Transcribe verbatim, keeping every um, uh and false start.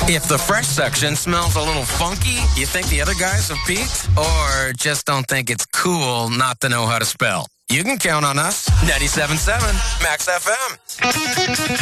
If the fresh section smells a little funky, you think the other guys have peaked? Or just don't think it's cool not to know how to spell? You can count on us. ninety-seven point seven Max F M.